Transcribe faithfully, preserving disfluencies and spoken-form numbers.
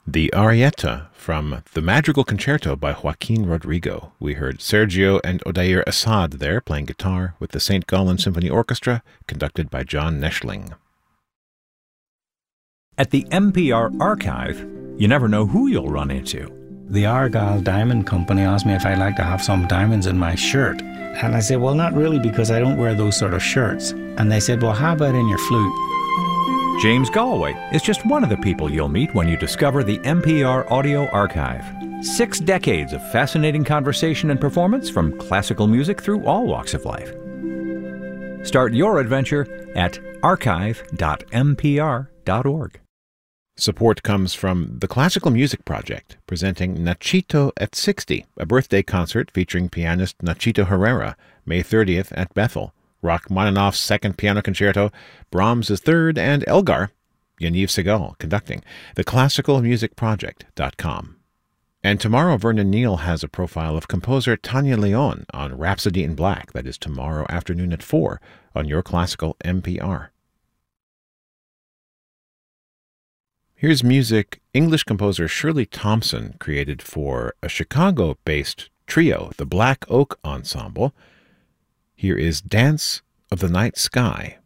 The Arietta from the Madrigal Concerto by Joaquin Rodrigo. We heard Sergio and Odair Assad there playing guitar with the Saint Gallen Symphony Orchestra, conducted by John Neschling. At the N P R Archive, you never know who you'll run into. The Argyle Diamond Company asked me if I'd like to have some diamonds in my shirt. And I said, well, not really, because I don't wear those sort of shirts. And they said, well, how about in your flute? James Galway is just one of the people you'll meet when you discover the N P R Audio Archive. Six decades of fascinating conversation and performance from classical music through all walks of life. Start your adventure at archive dot n p r dot org. Support comes from the Classical Music Project, presenting Nachito at sixty, a birthday concert featuring pianist Nachito Herrera, May thirtieth at Bethel. Rachmaninoff's Second Piano Concerto, Brahms' Third, and Elgar, Yaniv Segal conducting. the classical music project dot com. And tomorrow, Vernon Neal has a profile of composer Tanya Leon on Rhapsody in Black. That is tomorrow afternoon at four on Your Classical N P R. Here's music English composer Shirley Thompson created for a Chicago-based trio, the Black Oak Ensemble. Here is Dance of the Night Sky.